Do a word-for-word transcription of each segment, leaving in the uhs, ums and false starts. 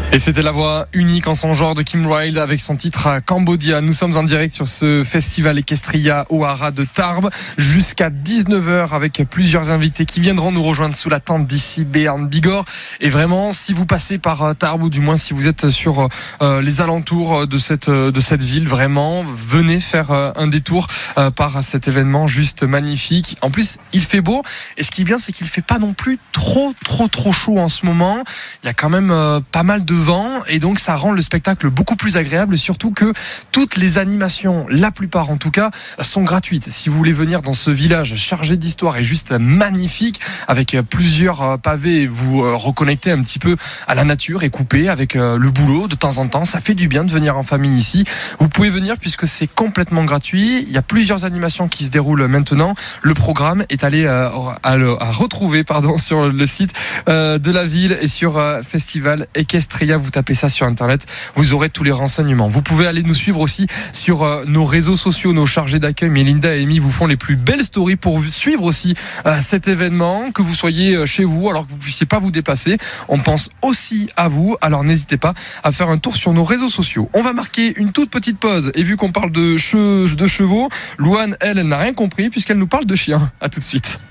Et c'était la voix unique en son genre de Kim Wilde avec son titre Cambodia. Nous sommes en direct sur ce festival Equestria au Haras de Tarbes jusqu'à dix-neuf heures avec plusieurs invités qui viendront nous rejoindre sous la tente d'ici Béarn Bigorre. Et vraiment, si vous passez par Tarbes ou du moins si vous êtes sur euh, les alentours de cette, de cette ville, vraiment, venez faire euh, un détour euh, par cet événement juste magnifique. En plus, il fait beau et ce qui est bien, c'est qu'il fait pas non plus trop, trop, trop chaud en ce moment. Il y a quand même euh, pas mal de vent et donc ça rend le spectacle beaucoup plus agréable, surtout que toutes les animations, la plupart en tout cas, sont gratuites. Si vous voulez venir dans ce village chargé d'histoire et juste magnifique, avec plusieurs pavés, vous reconnectez un petit peu à la nature et couper avec le boulot de temps en temps, ça fait du bien de venir en famille ici. Vous pouvez venir puisque c'est complètement gratuit. Il y a plusieurs animations qui se déroulent maintenant. Le programme est allé à, à, à retrouver pardon, sur le site de la ville et sur Festival Equestria. Vous tapez ça sur internet, vous aurez tous les renseignements. Vous pouvez aller nous suivre aussi sur euh, nos réseaux sociaux. Nos chargés d'accueil Mélinda et Amy vous font les plus belles stories pour suivre aussi euh, cet événement, que vous soyez euh, chez vous alors que vous ne puissiez pas vous déplacer. On pense aussi à vous, alors n'hésitez pas à faire un tour sur nos réseaux sociaux. On va marquer une toute petite pause et vu qu'on parle de, che- de chevaux, Louane, elle, elle n'a rien compris puisqu'elle nous parle de chiens. À tout de suite.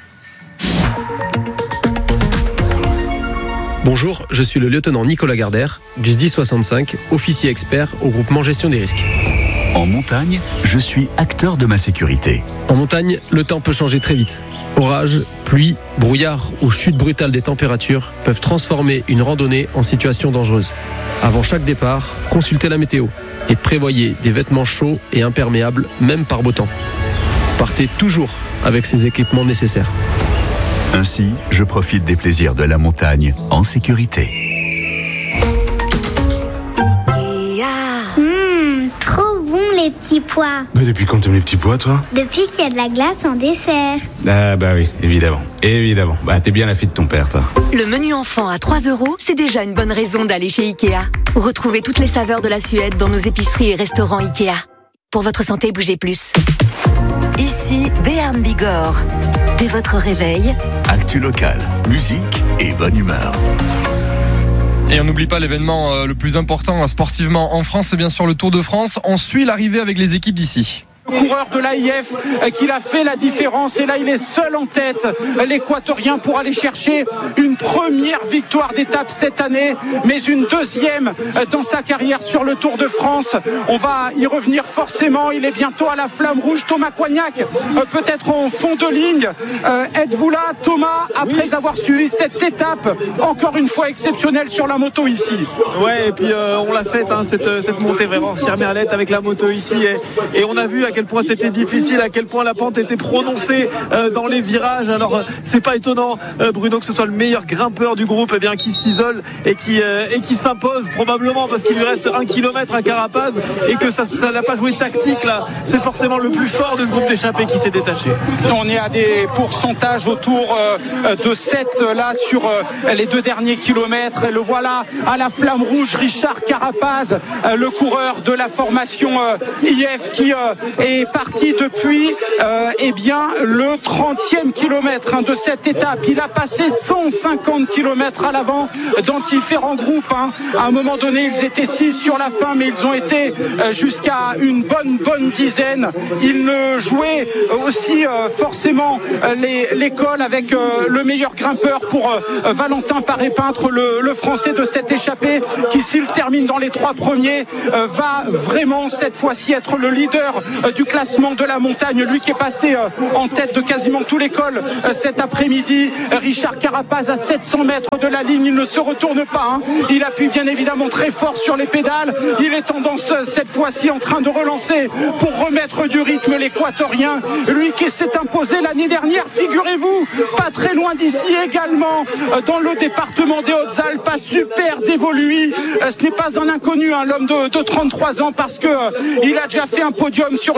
Bonjour, je suis le lieutenant Nicolas Gardère, du S D I soixante-cinq, officier expert au groupement Gestion des risques. En montagne, je suis acteur de ma sécurité. En montagne, le temps peut changer très vite. Orage, pluie, brouillard ou chute brutale des températures peuvent transformer une randonnée en situation dangereuse. Avant chaque départ, consultez la météo et prévoyez des vêtements chauds et imperméables, même par beau temps. Partez toujours avec ces équipements nécessaires. Ainsi, je profite des plaisirs de la montagne en sécurité. Mmh, trop bon les petits pois. Bah depuis quand t'aimes les petits pois, toi? Depuis qu'il y a de la glace en dessert. Ah bah oui, évidemment, évidemment. Bah t'es bien la fille de ton père, toi. Le menu enfant à trois euros, c'est déjà une bonne raison d'aller chez Ikea. Retrouvez toutes les saveurs de la Suède dans nos épiceries et restaurants Ikea. Pour votre santé, bougez plus. Ici, Béarn Bigorre. Dès votre réveil, Actu locale, musique et bonne humeur. Et on n'oublie pas l'événement euh, le plus important sportivement en France, c'est bien sûr le Tour de France. On suit l'arrivée avec les équipes d'ici. Le coureur de l'A I F qui a fait la différence et là il est seul en tête, l'équatorien, pour aller chercher une première victoire d'étape cette année, mais une deuxième dans sa carrière sur le Tour de France. On va y revenir forcément, il est bientôt à la flamme rouge. Thomas Coignac peut-être en fond de ligne. Euh, êtes-vous là, Thomas, après oui. avoir suivi cette étape encore une fois exceptionnelle sur la moto ici? Ouais, et puis euh, on l'a faite hein, cette, cette montée vraiment Sierre Merlette avec la moto ici et, et on a vu à quel point c'était difficile, à quel point la pente était prononcée euh, dans les virages. Alors euh, c'est pas étonnant euh, Bruno que ce soit le meilleur grimpeur du groupe eh bien, qui s'isole et qui, euh, et qui s'impose probablement parce qu'il lui reste un kilomètre à Carapaz et que ça ça n'a pas joué tactique là. C'est forcément le plus fort de ce groupe d'échappés qui s'est détaché. On est à des pourcentages autour euh, de sept là sur euh, les deux derniers kilomètres et le voilà à la flamme rouge, Richard Carapaz, euh, le coureur de la formation euh, I F qui euh, est parti depuis euh, eh bien le trentième kilomètre hein, de cette étape. Il a passé cent cinquante kilomètres à l'avant dans différents groupes hein. À un moment donné ils étaient six sur la fin, mais ils ont été euh, jusqu'à une bonne bonne dizaine. Ils ne jouaient aussi euh, forcément euh, les, l'école avec euh, le meilleur grimpeur pour euh, Valentin Paré-Peintre, le, le français de cette échappée, qui s'il termine dans les trois premiers euh, va vraiment cette fois-ci être le leader euh, du classement de la montagne, lui qui est passé euh, en tête de quasiment tous les cols euh, cet après-midi. Richard Carapaz à sept cents mètres de la ligne, il ne se retourne pas hein. Il appuie bien évidemment très fort sur les pédales, il est tendance cette fois-ci en train de relancer pour remettre du rythme l'équatorien, lui qui s'est imposé l'année dernière, figurez-vous, pas très loin d'ici également euh, dans le département des Hautes-Alpes, à Super d'évoluer. Euh, ce n'est pas un inconnu hein, l'homme de, de trente-trois ans, parce que euh, il a déjà fait un podium sur le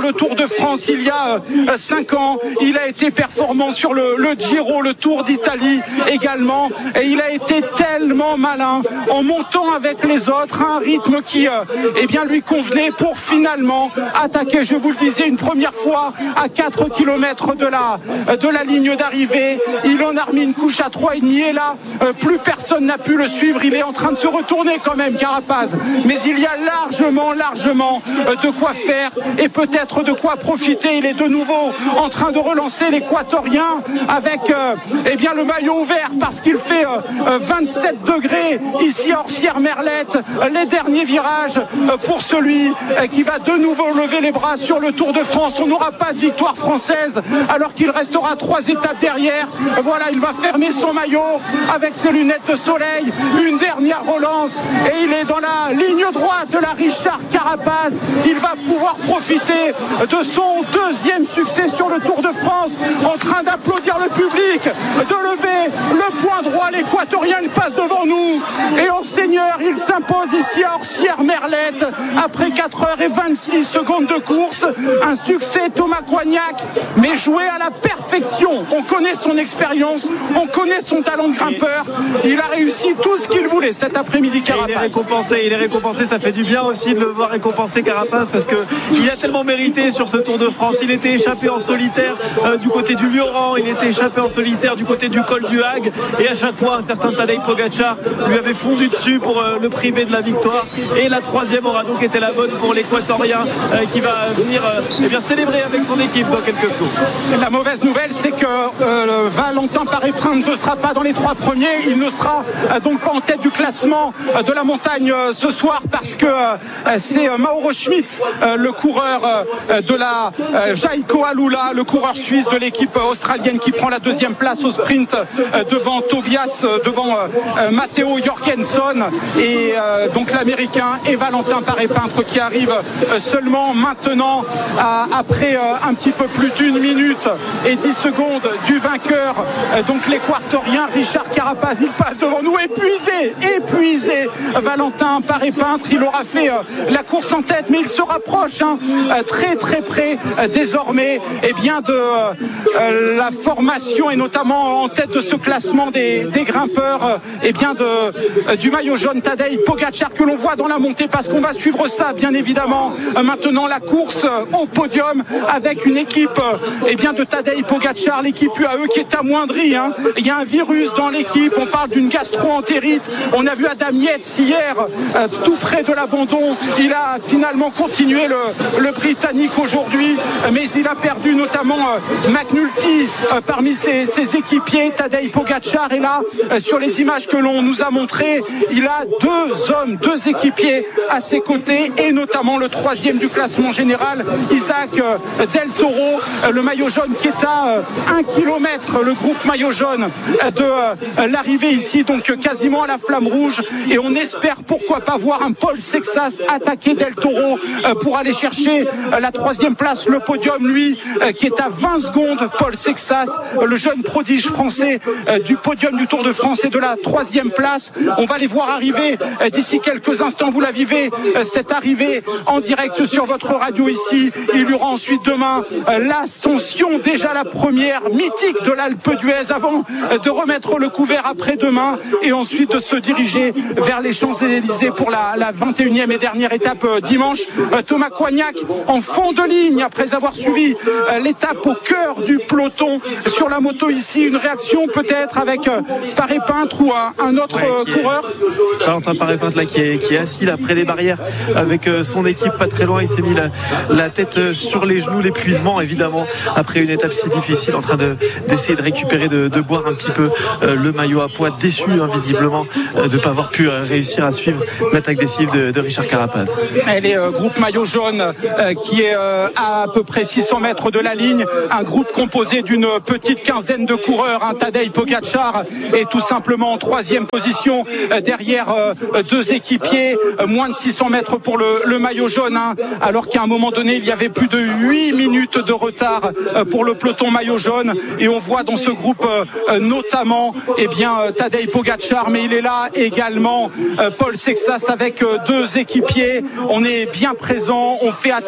le Tour de France il y a cinq ans. Il a été performant sur le, le Giro, le Tour d'Italie également. Et il a été tellement malin en montant avec les autres à un rythme qui euh, eh bien, lui convenait pour finalement attaquer, je vous le disais, une première fois à quatre kilomètres de la, de la ligne d'arrivée. Il en a remis une couche à trois virgule cinq et là, euh, plus personne n'a pu le suivre. Il est en train de se retourner quand même, Carapaz. Mais il y a largement, largement euh, de quoi faire et peut-être de quoi profiter. Il est de nouveau en train de relancer l'Équatorien avec euh, eh bien, le maillot ouvert parce qu'il fait euh, vingt-sept degrés ici à Orsières-Merlette. Les derniers virages euh, pour celui euh, qui va de nouveau lever les bras sur le Tour de France. On n'aura pas de victoire française alors qu'il restera trois étapes derrière. Voilà, il va fermer son maillot avec ses lunettes de soleil. Une dernière relance et il est dans la ligne droite de la Richard Carapaz. Il va pouvoir profiter de son deuxième succès sur le Tour de France, en train d'applaudir le public, de lever le point droit. L'Équatorien, il passe devant nous et en seigneur, il s'impose ici à Orsières-Merlette après quatre heures et vingt-six secondes de course. Un succès, Thomas Coignac, mais joué à la perfection. On connaît son expérience, on connaît son talent de grimpeur. Il a réussi tout ce qu'il voulait cet après-midi, Carapaz. Il est récompensé, il est récompensé. Ça fait du bien aussi de le voir récompenser, Carapaz, parce qu'il a tellement mérité sur ce Tour de France. Il était échappé en solitaire euh, du côté du Lioran, il était échappé en solitaire du côté du col du Hague, et à chaque fois un certain Tadej Pogacar lui avait fondu dessus pour euh, le priver de la victoire. Et la troisième aura donc été la bonne pour l'Équatorien euh, qui va venir euh, eh bien, célébrer avec son équipe dans quelques jours. La mauvaise nouvelle, c'est que euh, Valentin Paré-Prince ne sera pas dans les trois premiers. Il ne sera euh, donc pas en tête du classement euh, de la montagne euh, ce soir parce que euh, c'est euh, Mauro Schmidt, euh, le coureur euh, de la euh, Jaiko Alula, le coureur suisse de l'équipe euh, australienne, qui prend la deuxième place au sprint euh, devant Tobias, euh, devant euh, Matteo Jorgensen et euh, donc l'Américain, et Valentin Paré-Prince qui arrive euh, seulement maintenant à, après euh, un petit peu plus d'une minute et dix secondes du vainqueur, euh, donc l'Équatorien Richard Carapaz. Il passe devant nous, épuisé, épuisé Valentin Paré-Prince. Il aura fait euh, la course en tête, mais il se rapproche hein, euh, très très près euh, désormais eh bien, de euh, la formation et notamment en tête de ce classement des, des grimpeurs euh, eh bien de, euh, du maillot jaune, Tadej Pogacar, que l'on voit dans la montée, parce qu'on va suivre ça bien évidemment euh, maintenant, la course euh, au podium avec une équipe euh, eh bien, de Tadej Pogacar, l'équipe U A E qui est amoindrie hein. Il y a un virus dans l'équipe, on parle d'une gastro-entérite. On a vu Adam Yates hier euh, tout près de l'abandon. Il a finalement continué le, le Britannique aujourd'hui, mais il a perdu notamment euh, McNulty euh, parmi ses, ses équipiers. Tadej Pogacar est là euh, sur les images que l'on nous a montrées. Il a deux hommes, deux équipiers à ses côtés, et notamment le troisième du classement général, Isaac euh, Del Toro, euh, le maillot jaune qui est à euh, un kilomètre, le groupe maillot jaune euh, de euh, l'arrivée ici, donc euh, quasiment à la flamme rouge. Et on espère pourquoi pas voir un Paul Sexas attaquer Del Toro euh, pour aller chercher euh, la troisième place, le podium, lui euh, qui est à vingt secondes. Paul Sexas, euh, le jeune prodige français euh, du podium du Tour de France et de la troisième place. On va les voir arriver euh, d'ici quelques instants. Vous la vivez, euh, cette arrivée en direct sur votre radio ici. Il y aura ensuite demain euh, l'ascension, déjà la première mythique de l'Alpe d'Huez, avant euh, de remettre le couvert après-demain et ensuite de se diriger vers les Champs-Élysées pour la, la vingt et unième et dernière étape euh, dimanche. Euh, Thomas Coignac en fond de ligne après avoir suivi euh, l'étape au cœur du peloton sur la moto ici. Une réaction peut-être avec euh, Paré-Prince ou un, un autre euh, coureur. Valentin Paré-Prince là qui est, qui est assis là près des barrières avec euh, son équipe pas très loin. Il s'est mis la, la tête euh, sur les genoux, l'épuisement évidemment après une étape si difficile, en train de, d'essayer de récupérer, de, de boire un petit peu euh, le maillot à poids, déçu hein, visiblement euh, de ne pas avoir pu euh, réussir à suivre l'attaque décisive de, de Richard Carapaz. Elle est euh, groupe maillot jaune euh, qui est euh, à, à peu près six cents mètres de la ligne, un groupe composé d'une petite quinzaine de coureurs. hein. Tadej Pogacar est tout simplement en troisième position euh, derrière euh, deux équipiers, euh, moins de six cents mètres pour le, le maillot jaune, hein, alors qu'à un moment donné il y avait plus de huit minutes de retard euh, pour le peloton maillot jaune, et on voit dans ce groupe euh, notamment eh bien, euh, Tadej Pogacar, mais il est là également euh, Paul Sexas avec euh, deux équipiers. On est bien présent, on fait attention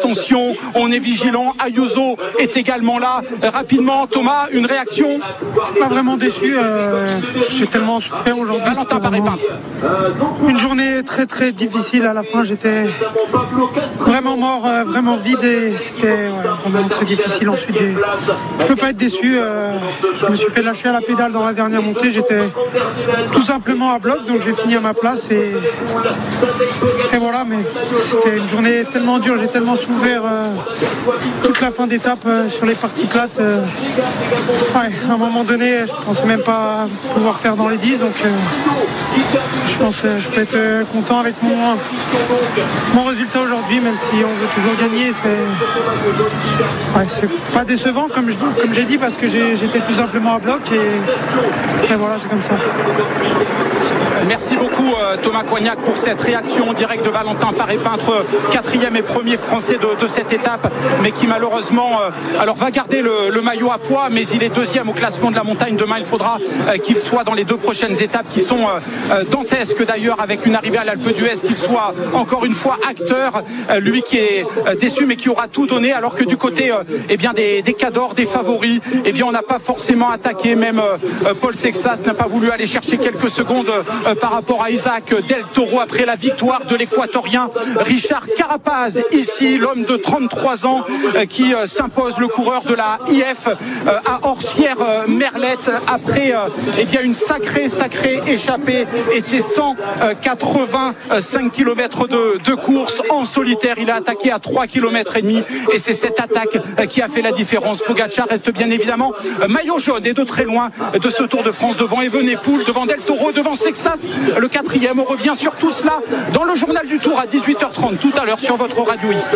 attention, on est vigilant. Ayuso est également là. Rapidement, Thomas, une réaction? Je suis pas vraiment déçu. Euh, j'ai tellement souffert aujourd'hui. Valentin Paré-Peintre. Une journée très très difficile. À la fin, j'étais vraiment mort, euh, vraiment vide et c'était ouais, vraiment très difficile. Ensuite, j'ai... je peux pas être déçu. Euh, je me suis fait lâcher à la pédale dans la dernière montée. J'étais tout simplement à bloc, donc j'ai fini à ma place et, et voilà. Mais c'était une journée tellement dure. J'ai tellement souffert euh, toute la fin d'étape euh, sur les parties plates. Euh, ouais, à un moment donné, je pensais même pas pouvoir faire dans les dix, donc euh, je pense que je peux être euh, content avec mon, mon résultat aujourd'hui, même si on veut toujours gagner. C'est, ouais, c'est pas décevant comme, je, comme j'ai dit, parce que j'ai, j'étais tout simplement à bloc et, et voilà, c'est comme ça. Merci beaucoup euh, Thomas Coignac pour cette réaction en direct de Valentin Paré-Peintre, quatrième et premier français de, de cette étape, mais qui malheureusement euh, alors va garder le, le maillot à poids, mais il est deuxième au classement de la montagne. Demain il faudra euh, qu'il soit dans les deux prochaines étapes qui sont euh, dantesques d'ailleurs, avec une arrivée à l'Alpe d'Huez, qu'il soit encore une fois acteur, euh, lui qui est euh, déçu mais qui aura tout donné, alors que du côté euh, eh bien des, des cadors, des favoris, eh bien on n'a pas forcément attaqué. Même euh, Paul Sexas n'a pas voulu aller chercher quelques secondes euh, par rapport à Isaac Del Toro après la victoire de l'équatorien Richard Carapaz. Ici l'homme de trente-trois ans euh, qui euh, s'impose, le coureur de la I F euh, à Orsières-Merlette après euh, eh bien une sacrée sacrée échappée et ses cent quatre-vingt-cinq kilomètres de, de course en solitaire. Il a attaqué à trois kilomètres et demi et c'est cette attaque euh, qui a fait la différence. Pogacar reste bien évidemment euh, maillot jaune et de très loin de ce Tour de France, devant Evenepoel, devant Del Toro, devant Sexas, le quatrième. On revient sur tout cela dans le journal du Tour à dix-huit heures trente tout à l'heure sur votre radio ici.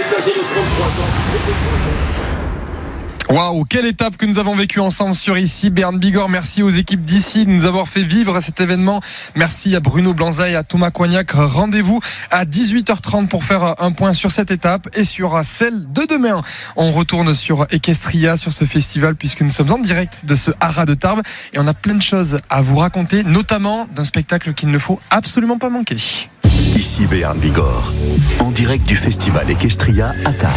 Waouh, quelle étape que nous avons vécue ensemble sur ici, Bern Bigorre. Merci aux équipes d'ici de nous avoir fait vivre cet événement. Merci à Bruno Blanza et à Thomas Coignac. Rendez-vous à dix-huit heures trente pour faire un point sur cette étape et sur celle de demain. On retourne sur Equestria, sur ce festival, puisque nous sommes en direct de ce haras de Tarbes et on a plein de choses à vous raconter, notamment d'un spectacle qu'il ne faut absolument pas manquer. Ici Bern Bigorre, en direct du festival Equestria à Tarbes.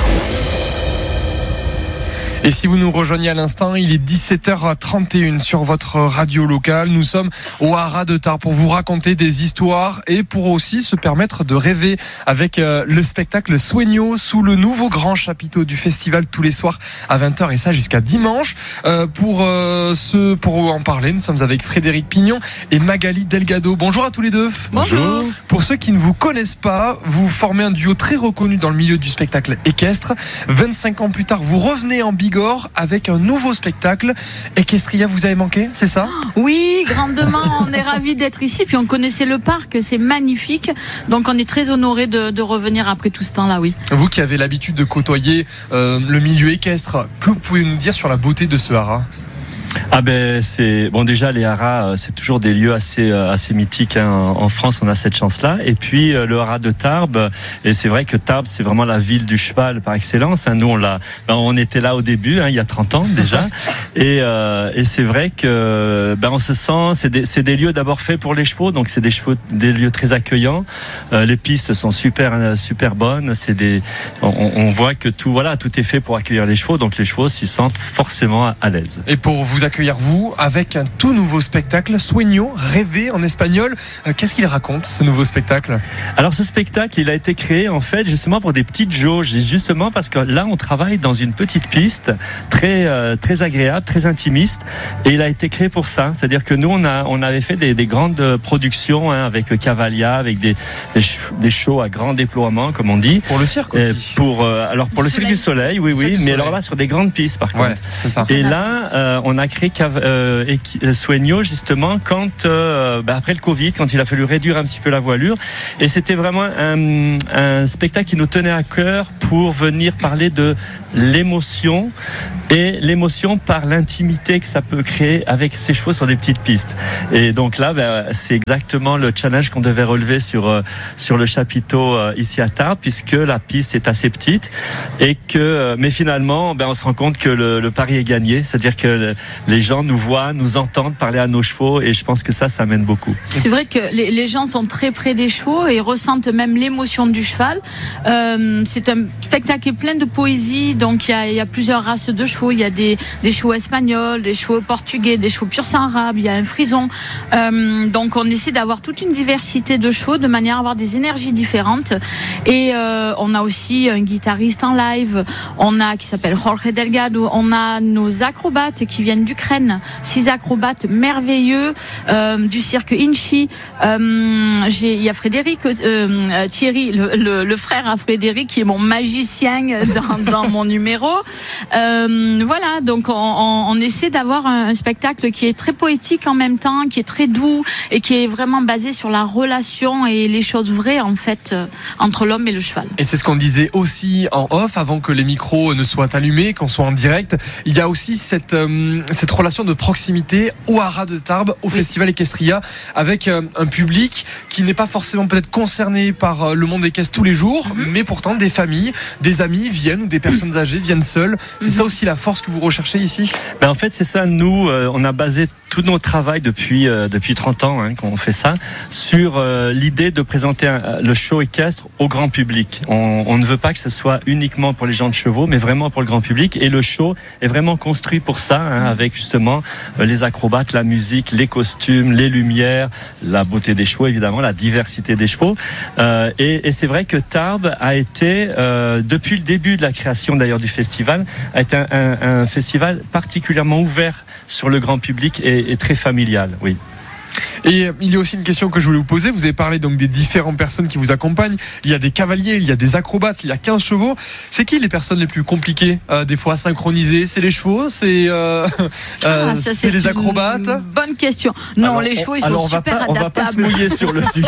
Et si vous nous rejoignez à l'instant, il est dix-sept heures trente et une sur votre radio locale. Nous sommes au haras de Tarbes pour vous raconter des histoires et pour aussi se permettre de rêver avec euh, le spectacle Sueño sous le nouveau grand chapiteau du festival tous les soirs à vingt heures et ça jusqu'à dimanche. Euh, pour, euh, ce, pour en parler, nous sommes avec Frédéric Pignon et Magali Delgado. Bonjour à tous les deux. Bonjour. Pour ceux qui ne vous connaissent pas, vous formez un duo très reconnu dans le milieu du spectacle équestre. vingt-cinq ans plus tard, vous revenez en Bigorre avec un nouveau spectacle. Equestria, vous avez manqué, c'est ça? Oui, grandement, on est ravis d'être ici, puis on connaissait le parc, c'est magnifique, donc on est très honorés de, de revenir après tout ce temps-là, oui. Vous qui avez l'habitude de côtoyer euh, le milieu équestre, que vous pouvez nous dire sur la beauté de ce haras? Ah ben c'est bon, déjà les haras c'est toujours des lieux assez assez mythiques hein. En France on a cette chance là et puis le haras de Tarbes, et c'est vrai que Tarbes c'est vraiment la ville du cheval par excellence hein. Nous on l'a ben, on était là au début hein, il y a trente ans déjà et euh, et c'est vrai que ben on se sent c'est des c'est des lieux d'abord faits pour les chevaux, donc c'est des chevaux des lieux très accueillants. Euh, les pistes sont super super bonnes, c'est des on, on voit que tout voilà tout est fait pour accueillir les chevaux, donc les chevaux s'y sentent forcément à, à l'aise. Et pour vous accueillir vous avec un tout nouveau spectacle, Sueño, rêver en espagnol. Euh, qu'est-ce qu'il raconte ce nouveau spectacle? Alors ce spectacle, il a été créé en fait justement pour des petites jauges, justement parce que là on travaille dans une petite piste très euh, très agréable, très intimiste, et il a été créé pour ça. C'est-à-dire que nous on a on avait fait des, des grandes productions hein, avec Cavalia, avec des, des des shows à grand déploiement comme on dit. Pour le cirque aussi. Et pour euh, alors pour du le cirque du soleil, oui oui, mais soleil. Alors là sur des grandes pistes par contre. Ouais, c'est ça. Et là euh, on a créé Euh, Sueño justement quand euh, bah après le Covid, quand il a fallu réduire un petit peu la voilure, et c'était vraiment un, un spectacle qui nous tenait à cœur pour venir parler de l'émotion et l'émotion par l'intimité que ça peut créer avec ses chevaux sur des petites pistes. Et donc là, ben, c'est exactement le challenge qu'on devait relever sur, euh, sur le chapiteau euh, ici à Tarbes, puisque la piste est assez petite et que, euh, mais finalement, ben, on se rend compte que le, le pari est gagné, c'est-à-dire que le, les gens nous voient, nous entendent parler à nos chevaux, et je pense que ça, ça mène beaucoup. C'est vrai que les, les gens sont très près des chevaux et ressentent même l'émotion du cheval. Euh, c'est un spectacle qui est plein de poésie, donc il y a, il y a plusieurs races de chevaux. Il y a des, des chevaux espagnols, des chevaux portugais, des chevaux pur sang arabe, il y a un frison. Euh, donc on essaie d'avoir toute une diversité de chevaux de manière à avoir des énergies différentes. Et euh, on a aussi un guitariste en live, on a qui s'appelle Jorge Delgado, on a nos acrobates qui viennent d'Ukraine, six acrobates merveilleux euh, du cirque Inchi. Euh, j'ai, il y a Frédéric, euh, Thierry, le, le, le frère à Frédéric qui est mon magicien dans, dans mon numéro. Euh, Voilà, donc on, on, on essaie d'avoir un, un spectacle qui est très poétique en même temps, qui est très doux et qui est vraiment basé sur la relation et les choses vraies en fait euh, entre l'homme et le cheval. Et c'est ce qu'on disait aussi en off avant que les micros ne soient allumés, qu'on soit en direct. Il y a aussi cette euh, cette relation de proximité au Haras de Tarbes, au oui. Festival Equestria, avec euh, un public qui n'est pas forcément peut-être concerné par euh, le monde équestre tous les jours, mm-hmm. mais pourtant des familles, des amis viennent ou des personnes âgées viennent seules. C'est mm-hmm. ça aussi la force que vous recherchez ici? Ben en fait, c'est ça. Nous, euh, on a basé tout notre travail depuis euh, depuis trente ans hein, qu'on fait ça sur euh, l'idée de présenter un, le show équestre au grand public. On, on ne veut pas que ce soit uniquement pour les gens de chevaux, mais vraiment pour le grand public. Et le show est vraiment construit pour ça, hein, avec justement euh, les acrobates, la musique, les costumes, les lumières, la beauté des chevaux, évidemment, la diversité des chevaux. Euh, et, et c'est vrai que Tarbes a été, euh, depuis le début de la création d'ailleurs du festival, a été un, un un festival particulièrement ouvert sur le grand public et, et très familial, oui. Et il y a aussi une question que je voulais vous poser. Vous avez parlé donc des différentes personnes qui vous accompagnent. Il y a des cavaliers, il y a des acrobates, il y a quinze chevaux. C'est qui les personnes les plus compliquées euh, des fois à synchroniser? C'est les chevaux? C'est euh, ah, euh, ça, c'est les acrobates? Bonne question. Non, alors, les chevaux ils alors sont on super va pas, adaptables. On va pas se mouiller sur le sujet.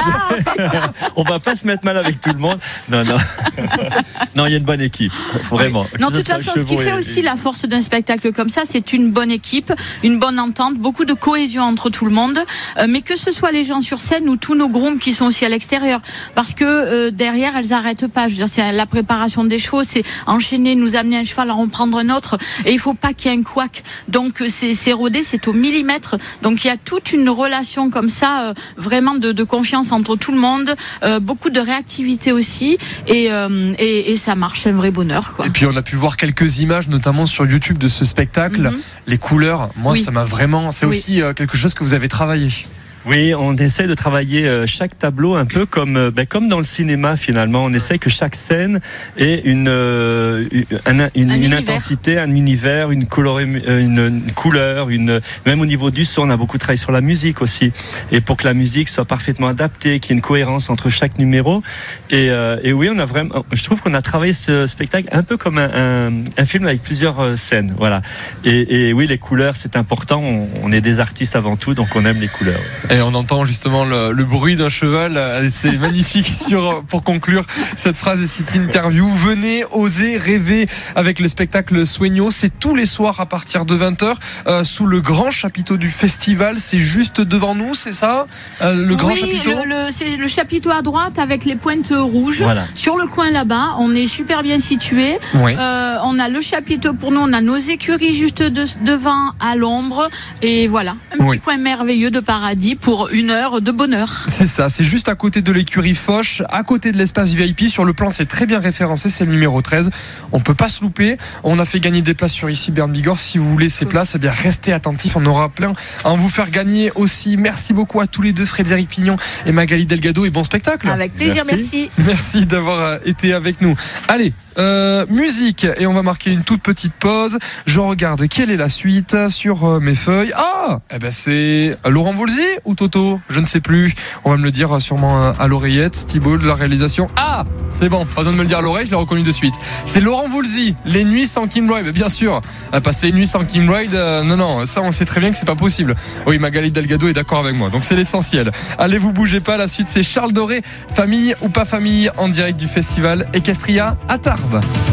On va pas se mettre mal avec tout le monde. Non, non. Non, il y a une bonne équipe, vraiment. Non, de toute façon, ce qui fait et... aussi la force d'un spectacle comme ça, c'est une bonne équipe, une bonne entente, beaucoup de cohésion entre tout le monde, euh, mais que ce soit les gens sur scène ou tous nos grooms qui sont aussi à l'extérieur, parce que euh, derrière elles arrêtent pas. Je veux dire, c'est la préparation des chevaux, c'est enchaîner, nous amener un cheval, en prendre un autre, et il faut pas qu'il y ait un couac. Donc c'est, c'est rodé, c'est au millimètre. Donc il y a toute une relation comme ça, euh, vraiment de, de confiance entre tout le monde, euh, beaucoup de réactivité aussi, et, euh, et, et ça marche, c'est un vrai bonheur, quoi. Et puis on a pu voir quelques images, notamment sur YouTube, de ce spectacle. Mm-hmm. Les couleurs, moi oui. ça m'a vraiment. C'est oui. aussi euh, quelque chose que vous avez travaillé. Oui, on essaie de travailler chaque tableau un peu comme, ben, comme dans le cinéma finalement. On essaie que chaque scène ait une, une, une, une, une intensité, un univers, une, coloré, une, une couleur, une, même au niveau du son, on a beaucoup travaillé sur la musique aussi. Et pour que la musique soit parfaitement adaptée, qu'il y ait une cohérence entre chaque numéro. Et, euh, et oui, on a vraiment, je trouve qu'on a travaillé ce spectacle un peu comme un, un, un film avec plusieurs scènes. Voilà. Et, et oui, les couleurs, c'est important. On, on est des artistes avant tout, donc on aime les couleurs. Et on entend justement le, le bruit d'un cheval. C'est magnifique sur, pour conclure cette phrase et cette interview. Venez, oser, rêver avec le spectacle Sueño. C'est tous les soirs à partir de vingt heures euh, sous le grand chapiteau du festival. C'est juste devant nous, c'est ça euh, le oui, grand chapiteau le, le, c'est le chapiteau à droite avec les pointes rouges. Voilà. Sur le coin là-bas, on est super bien situé. Oui. Euh, on a le chapiteau pour nous, on a nos écuries juste de, devant à l'ombre. Et voilà, un oui. petit coin merveilleux de paradis pour une heure de bonheur. C'est ça, c'est juste à côté de l'écurie Foch, à côté de l'espace V I P. Sur le plan, c'est très bien référencé, c'est le numéro treize. On peut pas se louper. On a fait gagner des places sur ici Bern Bigorre. Si vous voulez ces places, eh bien restez attentifs. On aura plein à en vous faire gagner aussi. Merci beaucoup à tous les deux, Frédéric Pignon et Magali Delgado, et bon spectacle. Avec plaisir, merci. Merci, merci d'avoir été avec nous. Allez, euh, musique, et on va marquer une toute petite pause. Je regarde quelle est la suite sur euh, mes feuilles. Ah, eh ben c'est Laurent Voulzy ou Toto, je ne sais plus. On va me le dire sûrement à l'oreillette. Thibaut de la réalisation. Ah, c'est bon, pas besoin de me le dire à l'oreille, je l'ai reconnu de suite. C'est Laurent Voulzy, Les Nuits sans Kim Wilde. Bien sûr, passer une nuit sans Kim Wilde, euh, non, non, ça on sait très bien que c'est pas possible. Oui, Magali Delgado est d'accord avec moi, donc c'est l'essentiel. Allez, vous bougez pas, la suite c'est Charles Doré, famille ou pas famille, en direct du festival Equestria à Tarbes.